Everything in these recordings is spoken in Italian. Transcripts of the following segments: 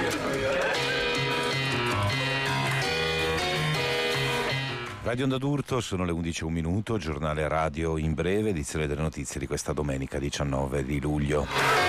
Radio Onda d'Urto, sono le 11:01, giornale radio in breve, edizione delle notizie di questa domenica 19 di luglio.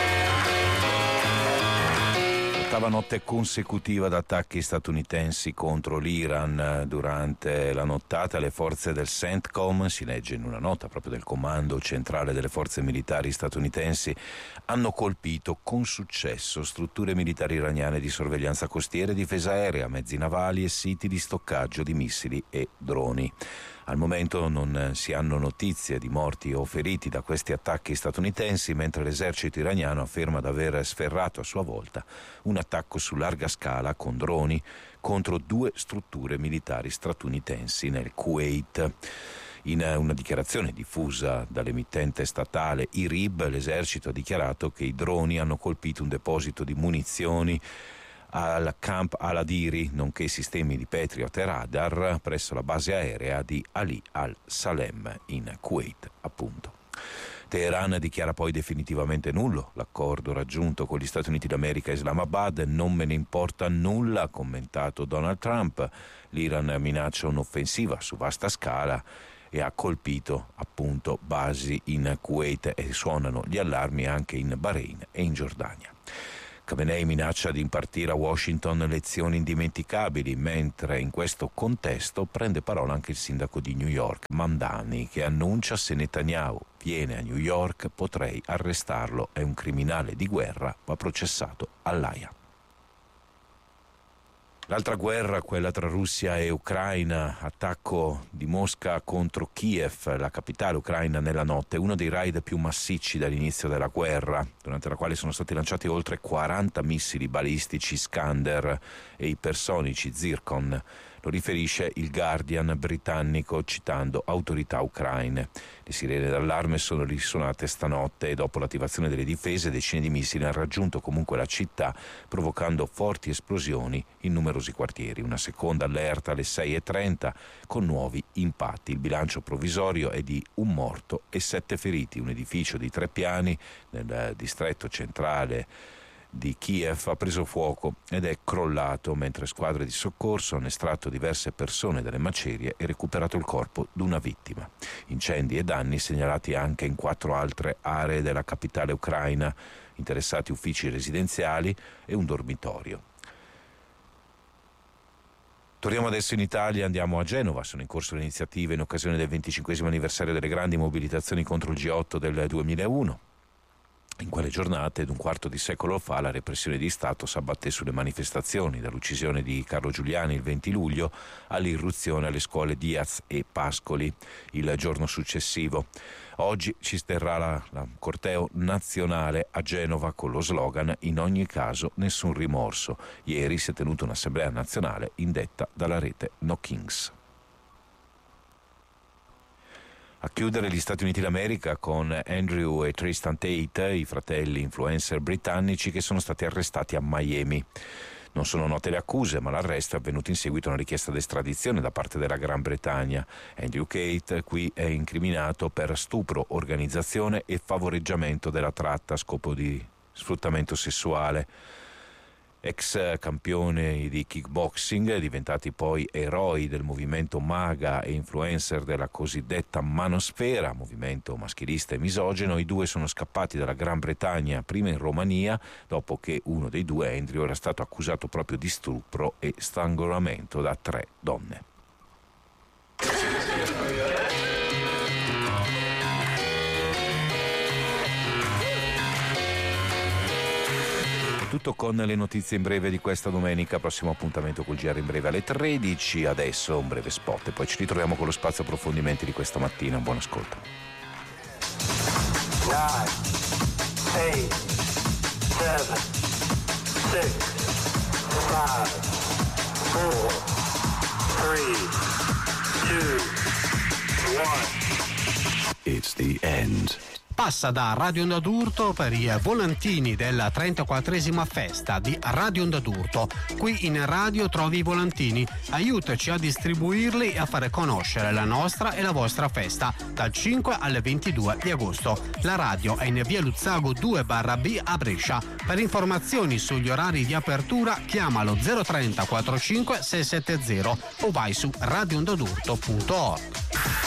Ottava notte consecutiva d'attacchi statunitensi contro l'Iran. Durante la nottata le forze del CENTCOM, si legge in una nota proprio del Comando Centrale delle Forze Militari statunitensi, hanno colpito con successo strutture militari iraniane di sorveglianza costiera e difesa aerea, mezzi navali e siti di stoccaggio di missili e droni. Al momento non si hanno notizie di morti o feriti da questi attacchi statunitensi, mentre l'esercito iraniano afferma di aver sferrato a sua volta un attacco su larga scala con droni contro 2 strutture militari statunitensi nel Kuwait. In una dichiarazione diffusa dall'emittente statale IRIB, l'esercito ha dichiarato che i droni hanno colpito un deposito di munizioni al Camp al-Adiri, nonché sistemi di Patriot e radar presso la base aerea di Ali al-Salem in Kuwait, appunto. Teheran dichiara poi definitivamente nullo l'accordo raggiunto con gli Stati Uniti d'America a Islamabad. Non me ne importa nulla, ha commentato Donald Trump. L'Iran minaccia un'offensiva su vasta scala e ha colpito appunto basi in Kuwait e suonano gli allarmi anche in Bahrain e in Giordania. Khamenei minaccia di impartire a Washington lezioni indimenticabili, mentre in questo contesto prende parola anche il sindaco di New York, Mamdani, che annuncia: se Netanyahu viene a New York potrei arrestarlo, è un criminale di guerra, va processato all'Aia. L'altra guerra, quella tra Russia e Ucraina, attacco di Mosca contro Kiev, la capitale ucraina, nella notte, uno dei raid più massicci dall'inizio della guerra, durante la quale sono stati lanciati oltre 40 missili balistici Iskander e ipersonici Zircon. Lo riferisce il Guardian britannico citando autorità ucraine. Le sirene d'allarme sono risuonate stanotte e dopo l'attivazione delle difese decine di missili hanno raggiunto comunque la città, provocando forti esplosioni in numerosi quartieri. Una seconda allerta alle 6:30 con nuovi impatti. Il bilancio provvisorio è di 1 morto e 7 feriti. Un edificio di 3 piani nel distretto centrale di Kiev ha preso fuoco ed è crollato, mentre squadre di soccorso hanno estratto diverse persone dalle macerie e recuperato il corpo di una vittima. Incendi e danni segnalati anche in 4 altre aree della capitale ucraina, interessati uffici residenziali e un dormitorio. Torniamo adesso in Italia, andiamo a Genova. Sono in corso le iniziative in occasione del 25° anniversario delle grandi mobilitazioni contro il G8 del 2001. In quelle giornate, d'un quarto di secolo fa, la repressione di Stato s'abbatté sulle manifestazioni, dall'uccisione di Carlo Giuliani il 20 luglio all'irruzione alle scuole Diaz e Pascoli il giorno successivo. Oggi ci terrà la corteo nazionale a Genova con lo slogan "In ogni caso nessun rimorso". Ieri si è tenuta un'assemblea nazionale indetta dalla rete No Kings. A chiudere gli Stati Uniti d'America con Andrew e Tristan Tate, i fratelli influencer britannici che sono stati arrestati a Miami. Non sono note le accuse, ma l'arresto è avvenuto in seguito a una richiesta di estradizione da parte della Gran Bretagna. Andrew Tate qui è incriminato per stupro, organizzazione e favoreggiamento della tratta a scopo di sfruttamento sessuale. Ex campione di kickboxing, diventati poi eroi del movimento MAGA e influencer della cosiddetta manosfera, movimento maschilista e misogino, i due sono scappati dalla Gran Bretagna prima in Romania, dopo che uno dei due, Andrew, era stato accusato proprio di stupro e strangolamento da 3 donne. Tutto con le notizie in breve di questa domenica. Prossimo appuntamento col GR in breve alle 13. Adesso un breve spot e poi ci ritroviamo con lo spazio approfondimenti di questa mattina. Buon ascolto. 9, 8, 7, 6, 5, 4, 3, 2, 1. It's the end. passa da Radio Onda d'Urto per i volantini della 34esima festa di Radio Onda d'Urto. Qui in radio trovi i volantini, aiutaci a distribuirli e a fare conoscere la nostra e la vostra festa dal 5 al 22 di agosto. La radio è in via Luzzago 2/B a Brescia. Per informazioni sugli orari di apertura chiamalo 030 45 670 o vai su radioondadurto.org.